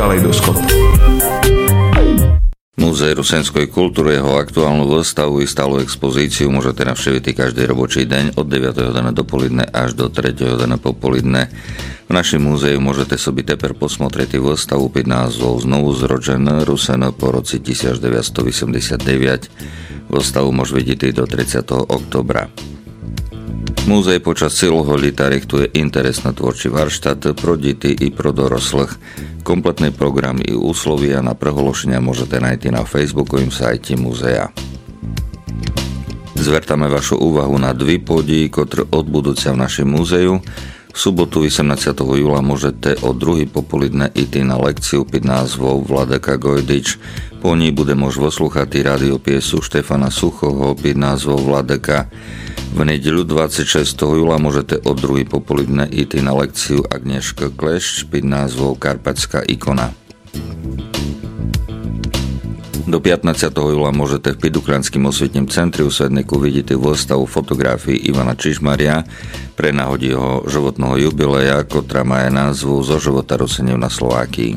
Kaleidoskop. Múzeum rusenskej kultúry, jeho aktuálnu výstavu i stálu expozíciu môžete navštíviť každý robočí deň od 9. hodiny dopoledne až do 3. hodiny popoludne. V našom múzeu môžete sobi teper posmotrieť výstavu pod názvom Znovu zrođen Rusen po roci 1989. Výstavu môže vidieť do 30. oktobra. Múzej počas celého leta richtuje interesno-tvorčí varštát pro deti i pro doroslých. Kompletný program i úslovia na prehološenia môžete nájsť na facebookovým sajte múzea. Zvertame vašu úvahu na dvi podії, ktoré odbudúcia v našom múzeu. V sobotu 18. júla môžete o 2. popoludne ísť na lekciu pod názvom Vladeka Gojdič. Po ní bude môcť poslúchať radiopiesu Štefana Suchoho pod názvom Vladeka. V nedeľu 26. júla môžete o 2. popoludne ísť na lekciu Agnieszka Klešč pod názvom Karpatská ikona. Do 15. júla môžete v Pidukľanským osvetním centri v Svedniku vidieť výstavu fotografií Ivana Čižmaria pre náhodi jeho životného jubileja, ktorá má názvu Zo života Ruseňov na Slovákii.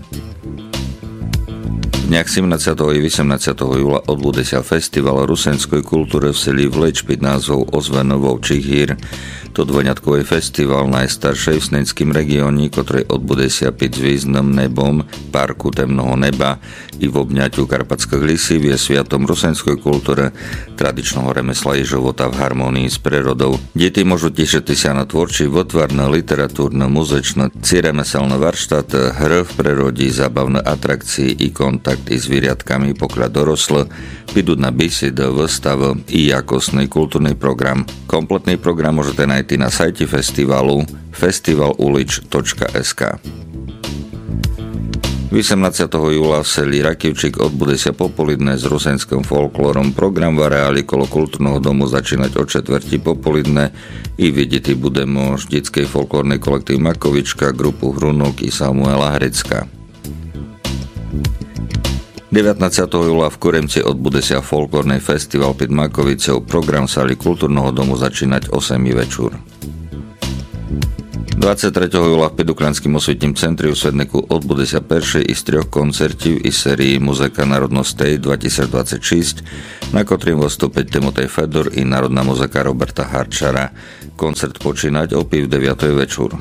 V dňach 17. i 18. júla odbude sa festival rusenskej kultúry v seli Vleč pod názvom Ozvenovou Čighír. To dvojňatkový festival najstaršej v Snenským regióne, ktorý odbude sa pod zvízdnym nebom Parku temného neba i v obňaťu Karpatských lisív je sviatom rusenskej kultúry, tradičného remesla i života v harmonii s prírodou. Deti môžu tešiť sa na tvorčí votvarné, literatúrne, muzečné, remeselné varštát, hry v prírode, zábavné atrakcie i kontakt i s zvieраtkami, pokiaľ dorosle, prídu na besedy, výstavy i jakostný kultúrny program. Kompletný program môžete nájsť na sajte festivalu festivalulič.sk. 18. júla v seli Rakivčík odbude sa popoludne s rusenským folklórom. Program v areáli kolo kultúrneho domu začínať o 4. popoludne i vidieť bude môcť detský folklórny kolektív Makovička, grupu Hrunok i Samuela Hrecka. 19. júla v Kuremci odbude sa folklórny festival pod Makovicou. Program v sáli kultúrneho domu začínať o 7. večer. 23. júla v Pidukľanským osvetním centri v Svedniku odbude sa peršej i z 3 koncertov i sérii Muzika národnostej 2026, na ktorým vystúpiť Timotej Fedor i národná muzika Roberta Harčara. Koncert počínať o 9. večer.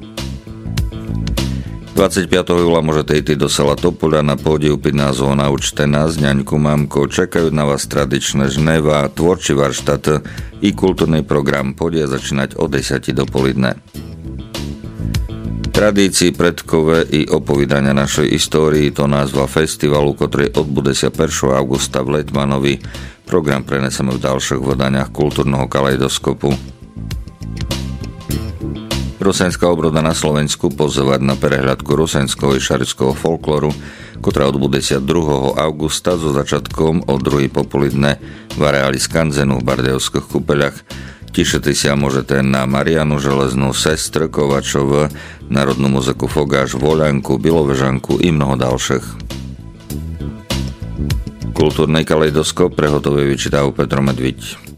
25. júla môžete ísť do sela Topoľa na pódiu pod názvom Naučte nás, ňaňku, mamko. Čakajú na vás tradičné žneva, tvorčí varštát i kultúrny program. Podia začínať o 10. dopoledne. Tradícii predkové i opovídania našej histórii to názva festivalu, ktorý odbude sa 1. augusta v Letmanovi. Program preneseme v ďalších vydaniach kultúrneho kaleidoskopu. Rusenská obroda na Slovensku pozývať na prehľadku rusenského i šarického folklóru, ktorá odbude sa 2. augusta so začiatkom o 2. popoludne v areáli Skanzenu v Bardejovských Kúpeľach. Tešite sa môžete na Marianu Železnú, Sestr Kovačov, národnú muziku Fogáš, Voľanku, Bilovežanku i mnoho ďalších. Kultúrny kaleidoskop prehotovuje vyčítav Petro Medviť.